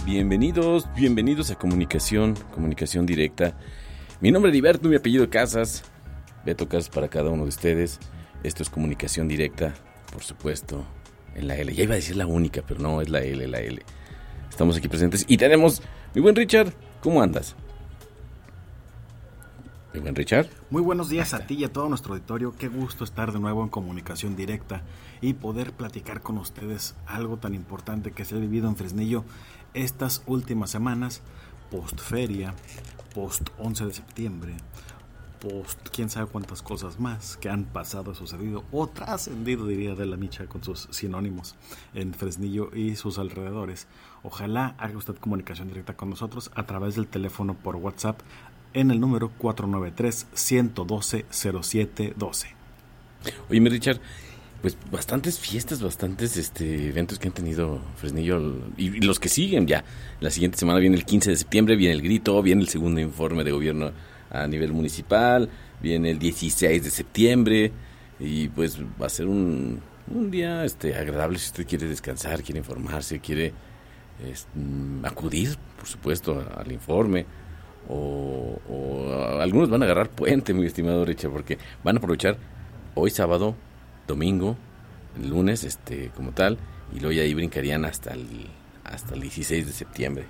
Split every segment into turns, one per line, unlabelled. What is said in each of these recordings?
Bienvenidos a Comunicación Directa. Mi nombre es Heriberto, mi apellido Casas. Beto Casas para cada uno de ustedes. Esto es Comunicación Directa, por supuesto, en la L. Ya iba a decir la única, pero no, es la L. Estamos aquí presentes y tenemos, mi buen Richard, ¿cómo andas? Mi buen Richard.
Muy buenos días a ti y a todo nuestro auditorio. Qué gusto estar de nuevo en Comunicación Directa y poder platicar con ustedes algo tan importante que se ha vivido en Fresnillo estas últimas semanas, post feria, post 11 de septiembre, post quién sabe cuántas cosas más que han pasado, sucedido o trascendido, diría de la Micha con sus sinónimos, en Fresnillo y sus alrededores. Ojalá haga usted comunicación directa con nosotros a través del teléfono por WhatsApp en el número 493-112-0712.
Oye, mi Richard, pues bastantes fiestas, bastantes eventos que han tenido Fresnillo y los que siguen ya. La siguiente semana viene el 15 de septiembre, viene el grito, viene el segundo informe de gobierno a nivel municipal, viene el 16 de septiembre y pues va a ser un día agradable si usted quiere descansar, quiere informarse, quiere acudir, por supuesto, al informe. O algunos van a agarrar puente, mi estimado Richard, porque van a aprovechar hoy sábado, domingo, el lunes, como tal, y luego ya ahí brincarían hasta el 16 de septiembre.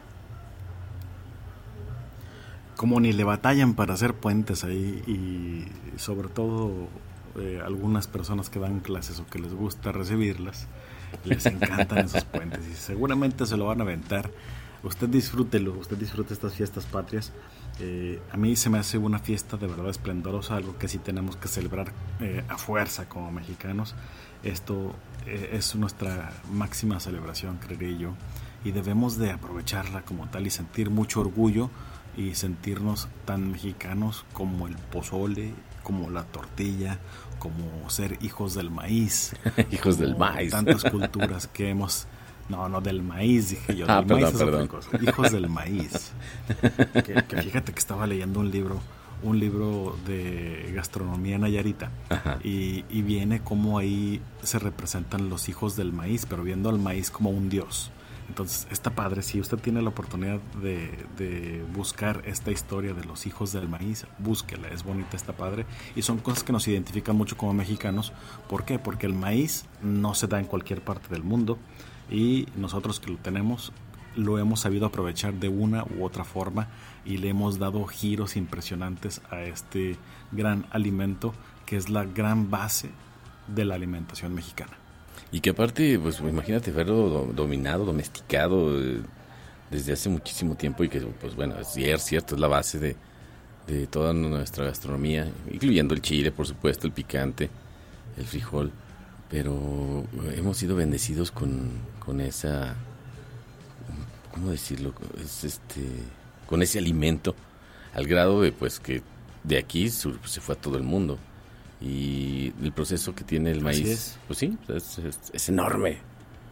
Como ni le batallan para hacer puentes ahí, y sobre todo algunas personas que dan clases o que les gusta recibirlas, les encantan esos puentes y seguramente se lo van a aventar. Usted disfrútelo, usted disfrute estas fiestas patrias. A mí se me hace una fiesta de verdad esplendorosa, algo que sí tenemos que celebrar a fuerza como mexicanos. Esto es nuestra máxima celebración, creería yo, y debemos de aprovecharla como tal y sentir mucho orgullo y sentirnos tan mexicanos como el pozole, como la tortilla, como ser hijos del maíz.
Hijos del maíz.
Tantas culturas que hemos... No, del maíz, dije yo. Del
maíz
es otra cosa. Hijos del maíz. Que fíjate que estaba leyendo un libro de gastronomía nayarita. Y viene como ahí se representan los hijos del maíz, pero viendo al maíz como un dios. Entonces está padre. Si usted tiene la oportunidad de buscar esta historia de los hijos del maíz, búsquela, es bonita, está padre. Y son cosas que nos identifican mucho como mexicanos. ¿Por qué? Porque el maíz no se da en cualquier parte del mundo. Y nosotros que lo tenemos, lo hemos sabido aprovechar de una u otra forma y le hemos dado giros impresionantes a este gran alimento que es la gran base de la alimentación mexicana.
Y que aparte, pues imagínate verlo dominado, domesticado desde hace muchísimo tiempo y que, pues bueno, es cierto, es la base de toda nuestra gastronomía, incluyendo el chile, por supuesto, el picante, el frijol. Pero hemos sido bendecidos con esa, ¿cómo decirlo? Con ese alimento, al grado de pues que de aquí se fue a todo el mundo. Y el proceso que tiene el maíz, pues sí, es enorme.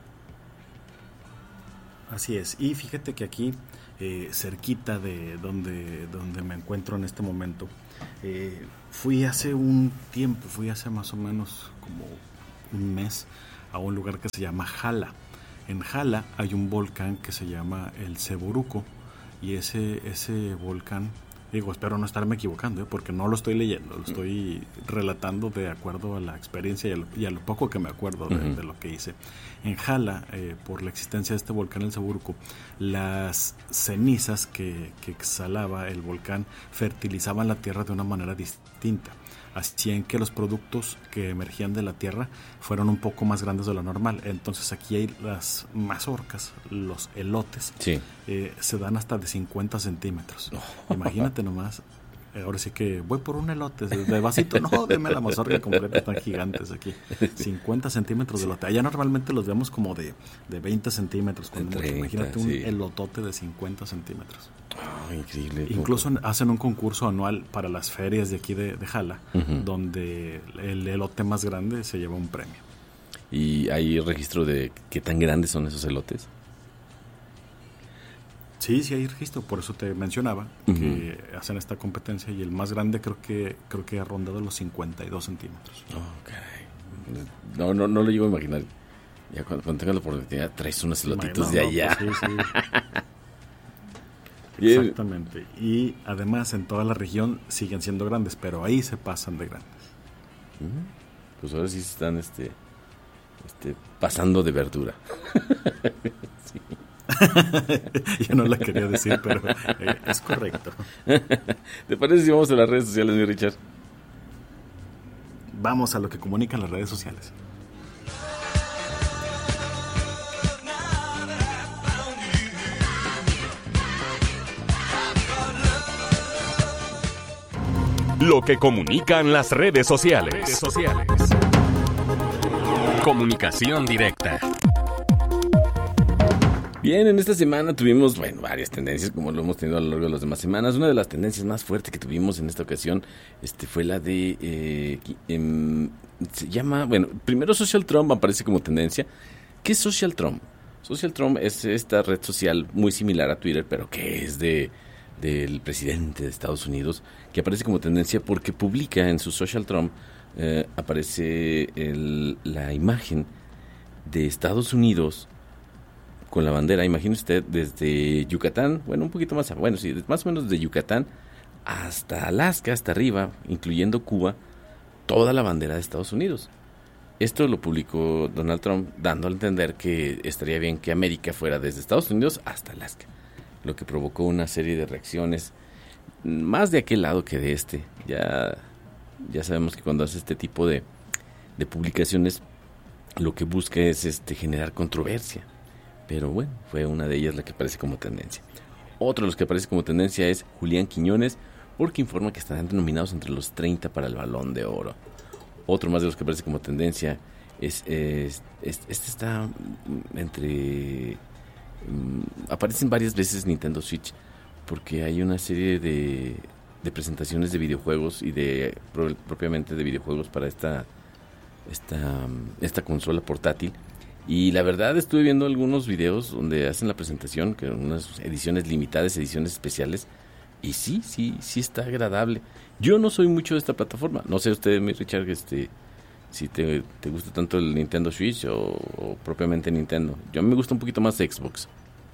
Así es. Y fíjate que aquí, cerquita de donde me encuentro en este momento, fui hace más o menos como un mes a un lugar que se llama Jala. En Jala hay un volcán que se llama el Ceboruco y ese volcán, espero no estarme equivocando, porque no lo estoy leyendo, lo estoy relatando de acuerdo a la experiencia y a lo poco que me acuerdo de lo que hice. En Jala, por la existencia de este volcán, el Ceboruco, las cenizas que exhalaba el volcán fertilizaban la tierra de una manera distinta. Hacían que los productos que emergían de la tierra fueran un poco más grandes de lo normal. Entonces aquí hay las mazorcas, los elotes,
sí.
Se dan hasta de 50 centímetros. Imagínate nomás, ahora sí que voy por un elote de vasito, no, deme la mazorca completa, están gigantes aquí. 50 centímetros de elote. Allá normalmente los vemos como de 20 centímetros. 30, imagínate un elotote de 50 centímetros.
Oh, increíble.
Incluso hacen un concurso anual para las ferias de aquí de Jala, donde el elote más grande se lleva un premio.
¿Y hay registro de qué tan grandes son esos elotes?
Sí, hay registro, por eso te mencionaba que hacen esta competencia y el más grande creo que ha rondado los 52 centímetros.
Oh, caray. No lo llego a imaginar. Ya cuando tengas la oportunidad traes unos elotitos de allá.
Pues sí. Exactamente. Y además en toda la región siguen siendo grandes, pero ahí se pasan de grandes.
Pues ahora sí se están pasando de verdura. Sí.
Yo no la quería decir, pero es correcto.
¿Te parece si vamos a las redes sociales, mi Richard?
Vamos a lo que comunican las redes sociales.
Lo que comunican las redes sociales. Comunicación directa.
Bien, en esta semana tuvimos, varias tendencias, como lo hemos tenido a lo largo de las demás semanas. Una de las tendencias más fuertes que tuvimos en esta ocasión fue la de, se llama, primero Social Trump aparece como tendencia. ¿Qué es Social Trump? Social Trump es esta red social muy similar a Twitter, pero que es del presidente de Estados Unidos, que aparece como tendencia porque publica en su Social Trump, aparece la imagen de Estados Unidos con la bandera, imagine usted, desde Yucatán, un poquito más, más o menos de Yucatán hasta Alaska, hasta arriba, incluyendo Cuba, toda la bandera de Estados Unidos. Esto lo publicó Donald Trump, dando a entender que estaría bien que América fuera desde Estados Unidos hasta Alaska, lo que provocó una serie de reacciones, más de aquel lado que de este. Ya sabemos que cuando hace este tipo de publicaciones, lo que busca es generar controversia. Pero fue una de ellas la que aparece como tendencia. Otro de los que aparece como tendencia es Julián Quiñones, porque informa que estarán nominados entre los 30 para el Balón de Oro. Otro más de los que aparece como tendencia está aparecen varias veces Nintendo Switch, porque hay una serie de presentaciones de videojuegos y propiamente de videojuegos para esta consola portátil. Y la verdad estuve viendo algunos videos donde hacen la presentación, que unas ediciones limitadas, ediciones especiales, y sí está agradable. Yo no soy mucho de esta plataforma, no sé usted, mi Richard, si te gusta tanto el Nintendo Switch o propiamente Nintendo. Yo a mí me gusta un poquito más Xbox.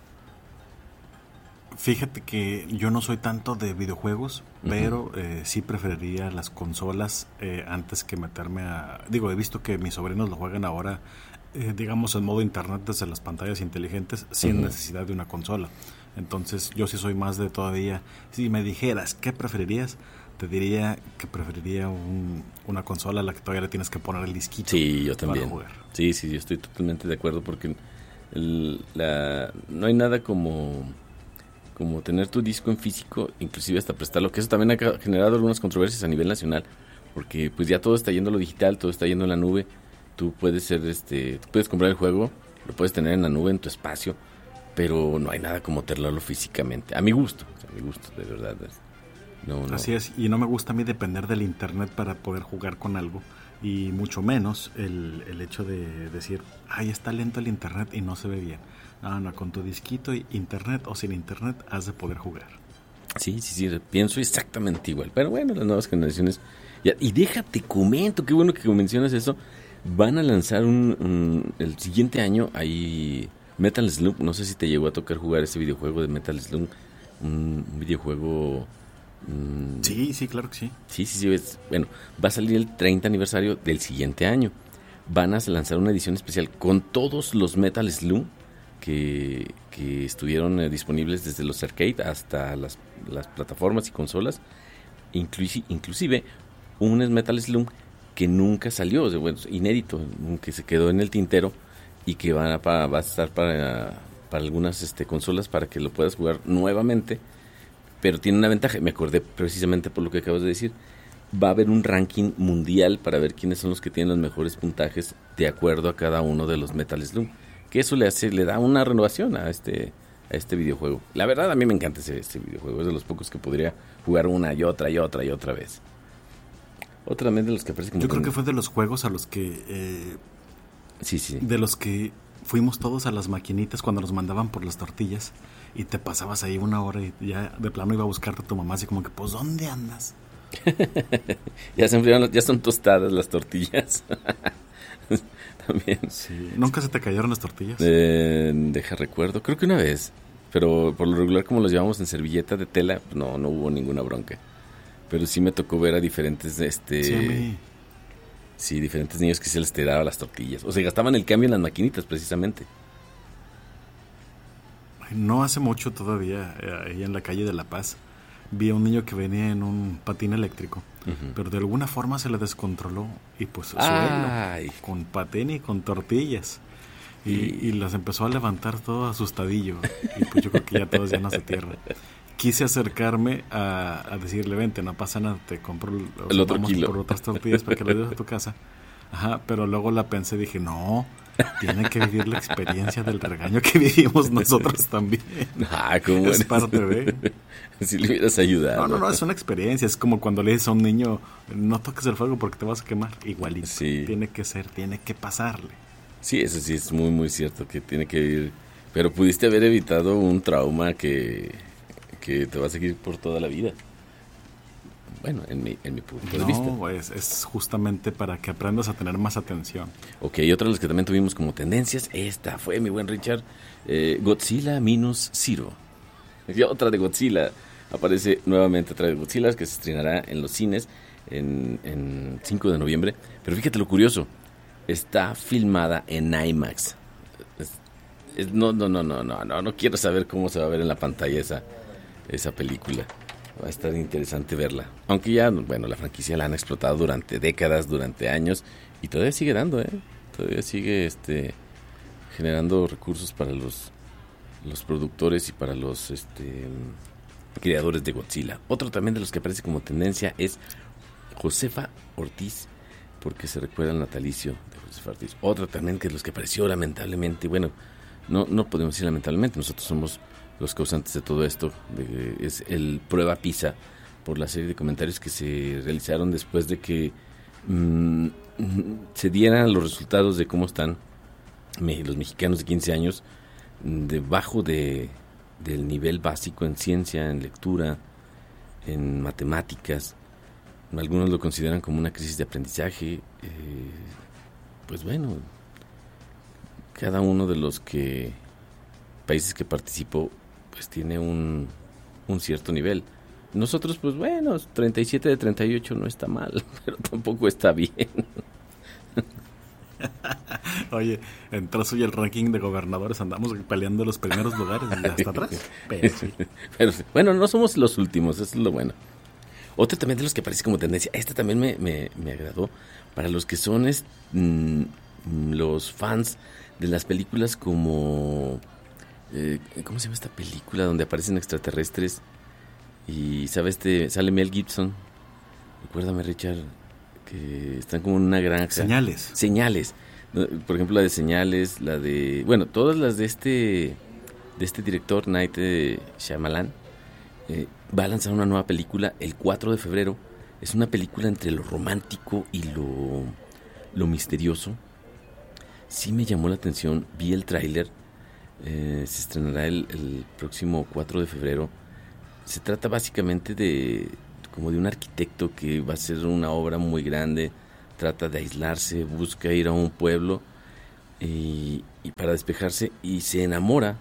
Fíjate que yo no soy tanto de videojuegos, pero sí preferiría las consolas antes que meterme he visto que mis sobrinos lo juegan ahora, digamos en modo internet desde las pantallas inteligentes sin necesidad de una consola. Entonces yo sí soy más de todavía. Si me dijeras ¿qué preferirías? Te diría que preferiría una consola a la que todavía le tienes que poner el disquito.
Sí, yo también.
Para jugar.
Sí, yo estoy totalmente de acuerdo, porque no hay nada como tener tu disco en físico, inclusive hasta prestarlo, que eso también ha generado algunas controversias a nivel nacional, porque pues ya todo está yendo a lo digital, todo está yendo a la nube. Tú puedes tú puedes comprar el juego, lo puedes tener en la nube, en tu espacio, pero no hay nada como tenerlo físicamente. A mi gusto, de verdad. No.
Así es, y no me gusta a mí depender del internet para poder jugar con algo, y mucho menos el hecho de decir, está lento el internet y no se ve bien. No, con tu disquito, internet o sin internet, has de poder jugar.
Sí, pienso exactamente igual. Pero las nuevas generaciones... Y déjate comento, qué bueno que mencionas eso. Van a lanzar el siguiente año ahí Metal Slug. No sé si te llegó a tocar jugar ese videojuego de Metal Slug. Un videojuego...
Sí, claro que sí.
Sí. Va a salir el 30 aniversario del siguiente año. Van a lanzar una edición especial con todos los Metal Slug que estuvieron disponibles desde los arcade hasta las plataformas y consolas. Inclusive un Metal Slug que nunca salió, inédito, que se quedó en el tintero y que va a estar para algunas consolas para que lo puedas jugar nuevamente. Pero tiene una ventaja, me acordé precisamente por lo que acabas de decir. Va a haber un ranking mundial para ver quiénes son los que tienen los mejores puntajes de acuerdo a cada uno de los Metal Slug. Que eso le da una renovación a este videojuego. La verdad, a mí me encanta ese videojuego. Es de los pocos que podría jugar una y otra vez. Otra también de los que aparece como...
Yo creo que fue de los juegos a los que...
Sí.
De los que fuimos todos a las maquinitas cuando nos mandaban por las tortillas y te pasabas ahí una hora y ya de plano iba a buscarte a tu mamá así como que, pues, ¿dónde andas?
Ya se enfriaron, ya son tostadas las tortillas. También.
Sí. ¿Nunca se te cayeron las tortillas?
Deja recuerdo, creo que una vez, pero por lo regular como los llevamos en servilleta de tela, pues no hubo ninguna bronca. Pero sí me tocó ver a diferentes, sí, diferentes niños que se les tiraba las tortillas. O sea, gastaban el cambio en las maquinitas, precisamente.
No hace mucho todavía, ahí en la calle de La Paz, vi a un niño que venía en un patín eléctrico, pero de alguna forma se le descontroló y pues suelo, con patín y con tortillas. Y las empezó a levantar todo asustadillo. Y pues yo creo que ya todos ya no se tierra. Quise acercarme a decirle, vente, no pasa nada, te compro
el otro kilo
por otras tortillas para que las lleves a tu casa. Ajá, pero luego la pensé, dije, no, tienen que vivir la experiencia del regaño que vivimos nosotros también.
¿Cómo
es parte de...
Si le hubieras ayudado.
No, es una experiencia. Es como cuando le dices a un niño, no toques el fuego porque te vas a quemar. Igualito,
sí.
Tiene que pasarle.
Sí, eso sí es muy, muy cierto, que tiene que vivir. Pero pudiste haber evitado un trauma que te va a seguir por toda la vida. Bueno, en mi punto de vista.
No, es justamente para que aprendas a tener más atención.
Ok, otra de las que también tuvimos como tendencias, esta fue, mi buen Richard, Godzilla Minus Zero. Y otra de Godzilla, aparece nuevamente otra de Godzilla, que se estrenará en los cines en 5 de noviembre. Pero fíjate lo curioso, está filmada en IMAX. No quiero saber cómo se va a ver en la pantalla esa película. Va a estar interesante verla. Aunque ya, bueno, la franquicia la han explotado durante décadas, durante años, y todavía sigue dando, todavía sigue generando recursos para los productores y para los creadores de Godzilla. Otro también de los que aparece como tendencia es Josefa Ortiz, porque se recuerda el natalicio de Josefa Ortiz. Otra también que de los que apareció lamentablemente, bueno, no podemos decir lamentablemente, nosotros somos los causantes de todo esto, es el Prueba PISA, por la serie de comentarios que se realizaron después de que se dieran los resultados de cómo están los mexicanos de 15 años debajo del nivel básico en ciencia, en lectura, en matemáticas. Algunos lo consideran como una crisis de aprendizaje. Pues bueno, cada uno de los países que participó pues tiene un cierto nivel. Nosotros pues bueno, 37 de 38 no está mal, pero tampoco está bien.
Oye, entras hoy el ranking de gobernadores, andamos peleando los primeros lugares desde hasta atrás. Pero sí.
Pero, bueno, no somos los últimos, eso es lo bueno. Otro también de los que aparece como tendencia, esta también me agradó, para los que son los fans de las películas como... ¿cómo se llama esta película donde aparecen extraterrestres? Y, ¿sabes? Sale Mel Gibson. Recuérdame, Richard, que están como en una granja. Señales. Por ejemplo, la de Señales, la de... Bueno, todas las de este director, Night Shyamalan, va a lanzar una nueva película el 4 de febrero. Es una película entre lo romántico y lo misterioso. Sí me llamó la atención, vi el tráiler. Se estrenará el próximo 4 de febrero. Se trata básicamente como de un arquitecto que va a hacer una obra muy grande, trata de aislarse, busca ir a un pueblo y para despejarse, y se enamora.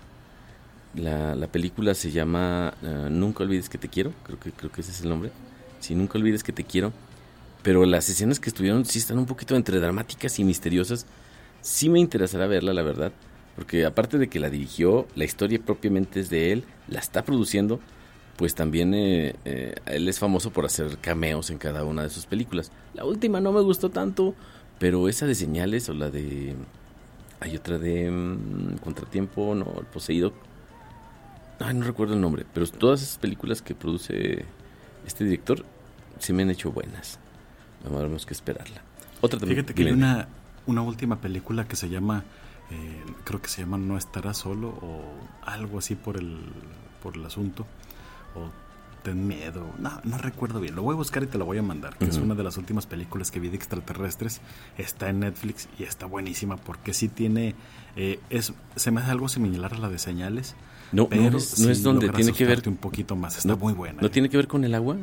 La película se llama Nunca olvides que te quiero, creo que ese es el nombre. Sí, Nunca olvides que te quiero. Pero las escenas que estuvieron sí están un poquito entre dramáticas y misteriosas. Sí me interesará verla, la verdad. Porque aparte de que la dirigió, la historia propiamente es de él, la está produciendo, pues también él es famoso por hacer cameos en cada una de sus películas. La última no me gustó tanto, pero esa de Señales o la de... Hay otra de Contratiempo, no, El Poseído. Ay, no recuerdo el nombre, pero todas esas películas que produce este director sí me han hecho buenas. Vamos que esperarla. Otra también.
Fíjate que hay una última película que se llama... creo que se llama No estarás solo o algo así por el asunto, o Ten miedo, no recuerdo bien, lo voy a buscar y te lo voy a mandar, que es una de las últimas películas que vi de extraterrestres. Está en Netflix y está buenísima porque sí tiene se me hace algo similar a la de Señales, pero
no es donde tiene que ver
un poquito más. Está muy buena.
¿No tiene que ver con el agua?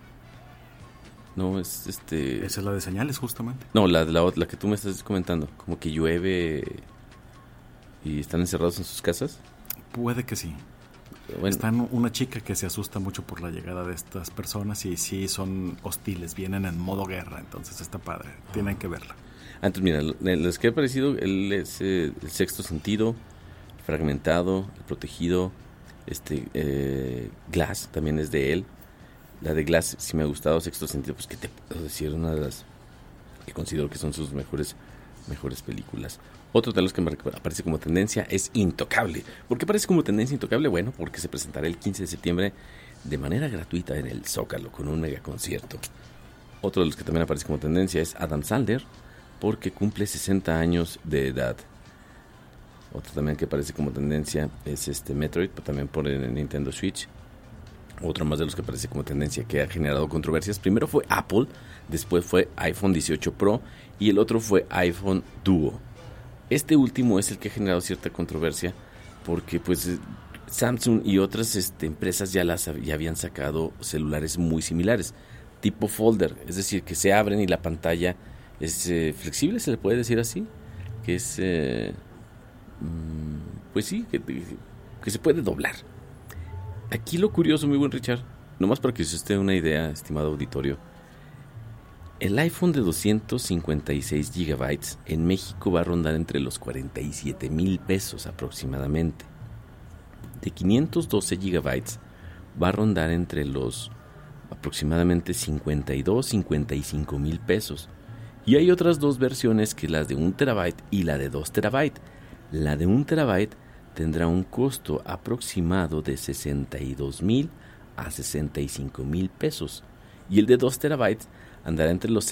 No, es
Esa es la de Señales, justamente.
No, la que tú me estás comentando, como que llueve y están encerrados en sus casas.
Puede que sí.
Bueno,
Está una chica que se asusta mucho por la llegada de estas personas y sí son hostiles, vienen en modo guerra, entonces está padre, tienen que verla.
antes, mira, los que he parecido, él es El Sexto Sentido, Fragmentado, El Protegido, Glass también es de él. La de Glass sí me ha gustado. Sexto Sentido, pues que te puedo decir, una de las que considero que son sus mejores películas. Otro de los que aparece como tendencia es Intocable. ¿Por qué aparece como tendencia Intocable? Bueno, porque se presentará el 15 de septiembre de manera gratuita en el Zócalo con un mega concierto. Otro de los que también aparece como tendencia es Adam Sandler, porque cumple 60 años de edad. Otro también que aparece como tendencia es Metroid, pero también por el Nintendo Switch. Otro más de los que aparece como tendencia que ha generado controversias. Primero fue Apple, después fue iPhone 18 Pro y el otro fue iPhone Duo. Este último es el que ha generado cierta controversia porque pues Samsung y otras empresas ya habían sacado celulares muy similares, tipo folder, es decir, que se abren y la pantalla es flexible, se le puede decir así, que es pues sí, que se puede doblar. Aquí lo curioso, muy buen Richard, nomás para que se usted una idea, estimado auditorio, el iPhone de 256 GB en México va a rondar entre los 47,000 pesos aproximadamente. De 512 GB va a rondar entre los aproximadamente 55,000 pesos. Y hay otras dos versiones, que las de 1 TB y la de 2 TB. La de 1 TB tendrá un costo aproximado de 62,000 a 65,000 pesos. Y el de 2 TB andará entre los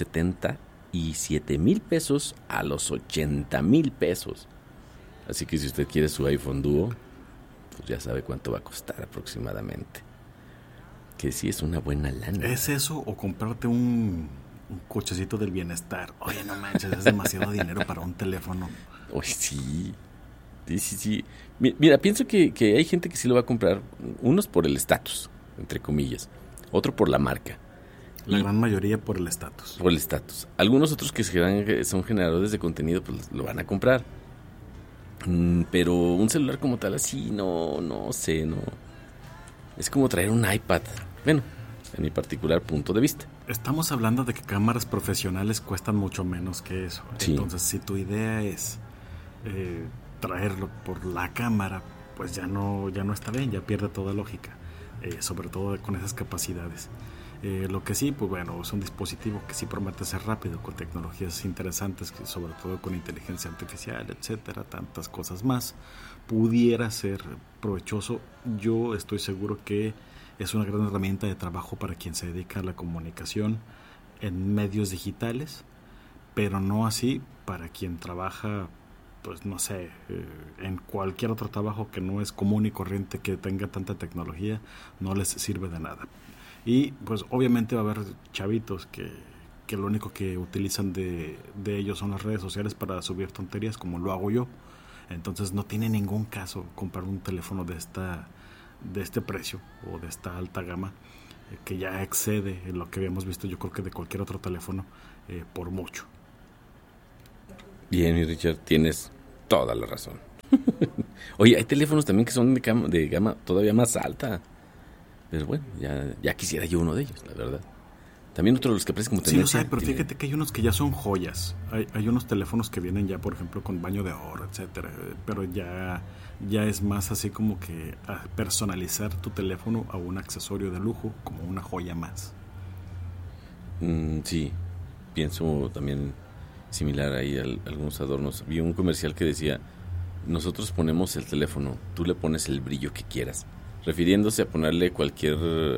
77,000 pesos a los 80,000 pesos. Así que si usted quiere su iPhone Duo, pues ya sabe cuánto va a costar aproximadamente. Que sí es una buena lana.
¿Es eso o comprarte un cochecito del bienestar? Oye, no manches, es demasiado dinero para un teléfono.
Oye, sí. Sí. Mira, pienso que hay gente que sí lo va a comprar. Unos por el estatus, entre comillas. Otro por la marca.
La gran mayoría por el estatus.
Por el estatus. Algunos otros que son generadores de contenido, pues lo van a comprar. Pero un celular como tal así, no sé. Es como traer un iPad. Bueno, en mi particular punto de vista.
Estamos hablando de que cámaras profesionales cuestan mucho menos que eso.
Sí.
Entonces, si tu idea es traerlo por la cámara, pues ya no está bien, ya pierde toda lógica. Sobre todo con esas capacidades. Lo que sí, pues bueno, es un dispositivo que sí promete ser rápido, con tecnologías interesantes, sobre todo con inteligencia artificial, etcétera, tantas cosas más. Pudiera ser provechoso. Yo estoy seguro que es una gran herramienta de trabajo para quien se dedica a la comunicación en medios digitales, pero no así para quien trabaja, pues no sé, en cualquier otro trabajo que no es común y corriente, que tenga tanta tecnología, no les sirve de nada. Y pues obviamente va a haber chavitos que lo único que utilizan de ellos son las redes sociales para subir tonterías, como lo hago yo. Entonces no tiene ningún caso comprar un teléfono de este precio o de esta alta gama, que ya excede lo que habíamos visto, yo creo que de cualquier otro teléfono, por mucho.
Bien, Richard, tienes toda la razón. Oye, hay teléfonos también que son de gama todavía más alta. Pero bueno, ya quisiera yo uno de ellos, la verdad. También otro de los que aparecen como tendencia.
Sí, lo sé, pero fíjate que hay unos que ya son joyas. Hay unos teléfonos que vienen ya, por ejemplo, con baño de oro, etcétera. Pero ya es más así como que a personalizar tu teléfono a un accesorio de lujo, como una joya más.
Sí, pienso también similar ahí a algunos adornos. Vi un comercial que decía: nosotros ponemos el teléfono, tú le pones el brillo que quieras, refiriéndose a ponerle cualquier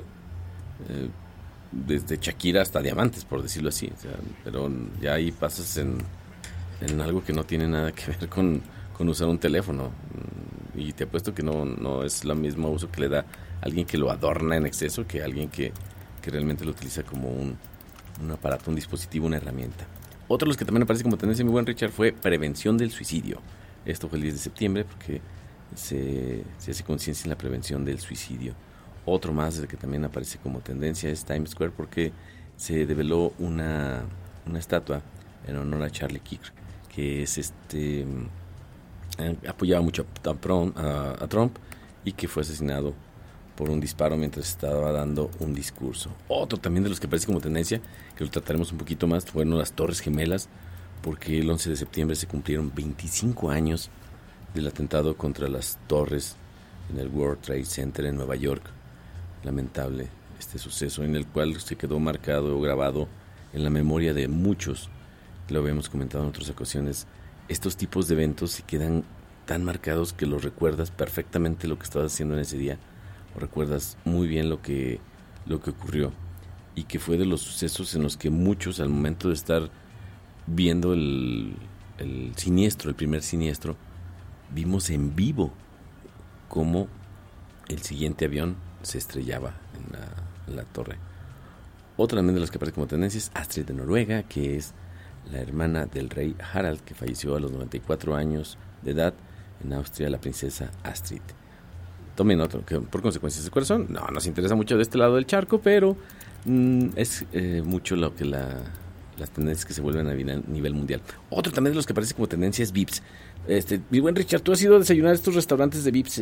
desde Shakira hasta diamantes, por decirlo así. O sea, pero ya ahí pasas en algo que no tiene nada que ver con usar un teléfono, y te apuesto que no es el mismo uso que le da alguien que lo adorna en exceso que alguien que realmente lo utiliza como un aparato, un dispositivo, una herramienta. Otro de los que también aparece como tendencia, mi buen Richard, fue prevención del suicidio. Esto fue el 10 de septiembre porque se hace conciencia en la prevención del suicidio. Otro más que también aparece como tendencia es Times Square, porque se develó una estatua en honor a Charlie Kirk, que es apoyaba mucho a Trump, y que fue asesinado por un disparo mientras estaba dando un discurso. Otro también de los que parece como tendencia, que lo trataremos un poquito más, fueron las Torres Gemelas, porque el 11 de septiembre se cumplieron 25 años del atentado contra las torres en el World Trade Center en Nueva York. Lamentable este suceso en el cual se quedó marcado o grabado en la memoria de muchos. Lo habíamos comentado en otras ocasiones. Estos tipos de eventos se quedan tan marcados que los recuerdas perfectamente lo que estabas haciendo en ese día, o recuerdas muy bien lo que ocurrió, y que fue de los sucesos en los que muchos, al momento de estar viendo el siniestro, el primer siniestro, vimos en vivo cómo el siguiente avión se estrellaba en la torre. Otra también de las que aparece como tendencias, Astrid de Noruega, que es la hermana del rey Harald, que falleció a los 94 años de edad. En Austria, la princesa Astrid. Tomen otro, que por consecuencias de corazón, no nos interesa mucho de este lado del charco, pero es mucho lo que las tendencias que se vuelven a nivel mundial. Otro también de los que aparece como tendencia es Vips. Mi buen Richard, ¿tú has ido a desayunar a estos restaurantes de Vips,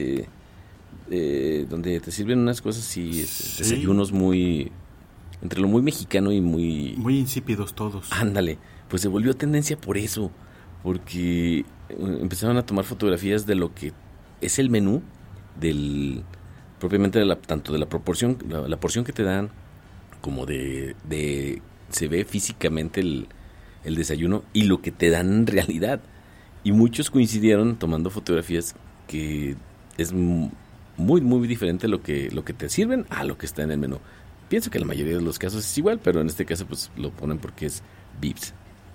donde te sirven unas cosas y
sí,
desayunos muy, entre lo muy mexicano y muy
insípidos todos?
Ándale, pues se volvió tendencia por eso, porque empezaron a tomar fotografías de lo que es el menú propiamente tanto de la proporción, la porción que te dan, como de se ve físicamente el desayuno y lo que te dan en realidad. Y muchos coincidieron tomando fotografías que es muy, muy diferente lo que te sirven a lo que está en el menú. Pienso que en la mayoría de los casos es igual, pero en este caso pues lo ponen porque es Vips.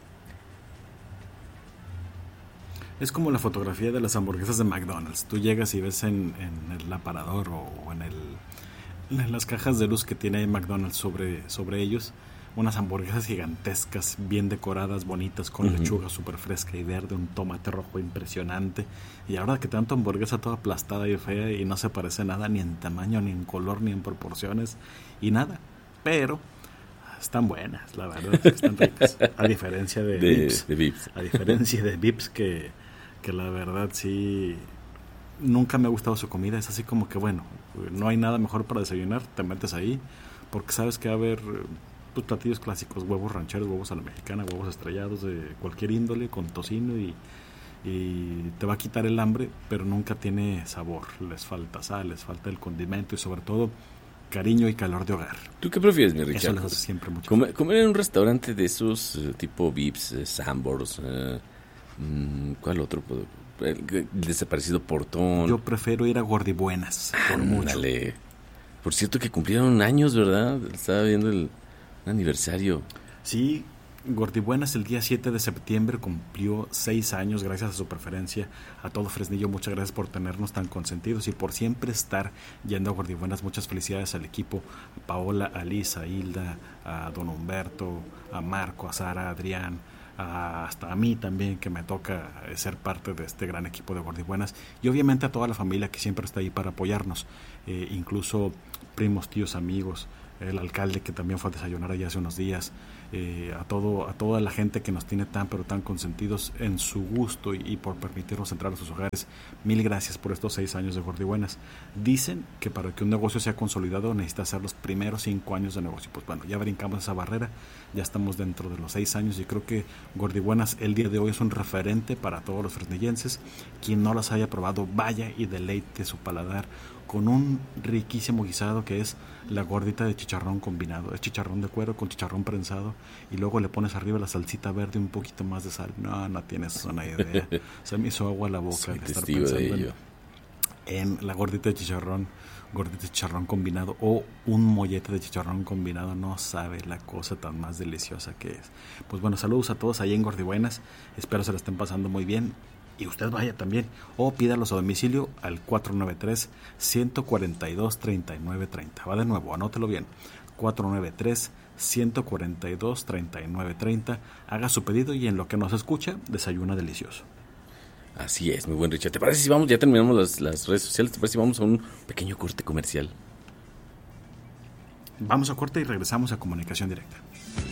Es como la fotografía de las hamburguesas de McDonald's. Tú llegas y ves en el aparador o en las cajas de luz que tiene McDonald's sobre ellos, unas hamburguesas gigantescas, bien decoradas, bonitas, con lechuga súper fresca y verde, un tomate rojo impresionante. Y ahora que tanto hamburguesa toda aplastada y fea y no se parece nada, ni en tamaño, ni en color, ni en proporciones, y nada. Pero están buenas, la verdad, están ricas. A diferencia de Vips. A diferencia de Vips, que la verdad sí, nunca me ha gustado su comida. Es así como que, bueno, no hay nada mejor para desayunar, te metes ahí, porque sabes que va a haber pues, platillos clásicos, huevos rancheros, huevos a la mexicana, huevos estrellados de cualquier índole, con tocino, y te va a quitar el hambre, pero nunca tiene sabor. Les falta sal, les falta el condimento y sobre todo cariño y calor de hogar.
¿Tú qué prefieres, mi Richard?
Eso les hace siempre mucho.
Comer en un restaurante de esos tipo Vips, Sambors, ¿cuál otro? El desaparecido Portón.
Yo prefiero ir a Gordibuenas, por mucho.
Por cierto que cumplieron años, ¿verdad? Estaba viendo el aniversario.
Sí, Gordibuenas el día 7 de septiembre cumplió 6 años gracias a su preferencia. A todo Fresnillo, muchas gracias por tenernos tan consentidos y por siempre estar yendo a Gordibuenas. Muchas felicidades al equipo, a Paola, a Lisa, a Hilda, a Don Humberto, a Marco, a Sara, a Adrián, hasta a mí también, que me toca ser parte de este gran equipo de Gordibuenas, y obviamente a toda la familia que siempre está ahí para apoyarnos, incluso primos, tíos, amigos, el alcalde que también fue a desayunar allá hace unos días, a toda la gente que nos tiene tan pero tan consentidos en su gusto y por permitirnos entrar a sus hogares. Mil gracias por estos 6 años de Gordibuenas. Dicen que para que un negocio sea consolidado necesita hacer los primeros 5 años de negocio. Pues bueno, ya brincamos esa barrera, ya estamos dentro de los 6 años y creo que Gordibuenas el día de hoy es un referente para todos los fresnillenses. Quien no las haya probado, vaya y deleite su paladar con un riquísimo guisado que es la gordita de chicharrón combinado. Es chicharrón de cuero con chicharrón prensado y luego le pones arriba la salsita verde y un poquito más de sal. No tienes una idea. Se me hizo agua a la boca.
Soy
de estar
testigo
pensando
de ello.
En la gordita de chicharrón combinado o un mollete de chicharrón combinado. No sabe la cosa tan más deliciosa que es. Pues bueno, saludos a todos ahí en Gordibuenas. Espero se la estén pasando muy bien. Y usted vaya también, o pídalos a domicilio al 493-142-3930. Va de nuevo, anótelo bien, 493-142-3930. Haga su pedido y en lo que nos escucha, desayuna delicioso.
Así es, muy buen Richard. ¿Te parece si vamos, ya terminamos las redes sociales, te parece si vamos a un pequeño corte comercial?
Vamos a corte y regresamos a Comunicación Directa.